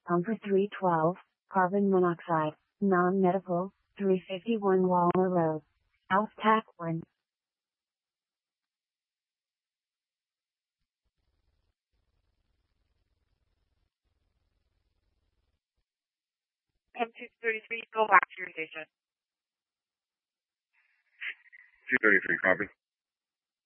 Pumper 312, carbon monoxide, non-medical, 351 Walmer Road, South Tackworth. M233, go back to your station. 233, copy.